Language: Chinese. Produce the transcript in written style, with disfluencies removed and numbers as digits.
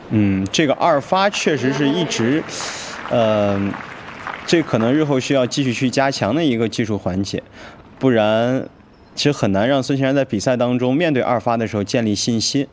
这个二发确实是一直，这可能日后需要继续去加强的一个技术环节，不然其实很难让孙兴然在比赛当中面对二发的时候建立信心。